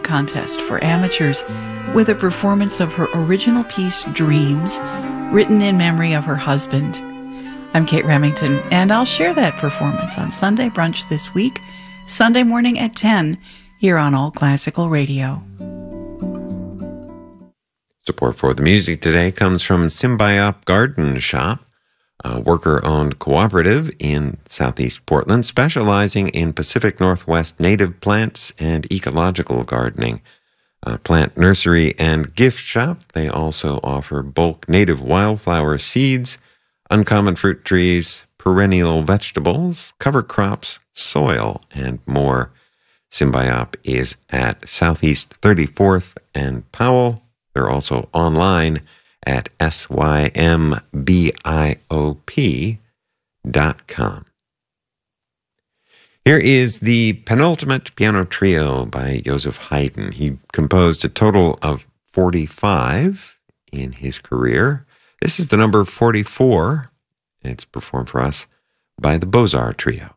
contest for amateurs with a performance of her original piece, Dreams, written in memory of her husband. I'm Kate Remington, and I'll share that performance on Sunday Brunch this week, Sunday morning at 10, here on All Classical Radio. Support for the music today comes from Symbiop Garden Shop, a worker-owned cooperative in Southeast Portland, specializing in Pacific Northwest native plants and ecological gardening. A plant nursery and gift shop. They also offer bulk native wildflower seeds, uncommon fruit trees, perennial vegetables, cover crops, soil, and more. Symbiop is at Southeast 34th and Powell. They're also online at symbiop.com. Here is the penultimate piano trio by Joseph Haydn. He composed a total of 45 in his career. This is the number 44. It's performed for us by the Beaux-Arts Trio.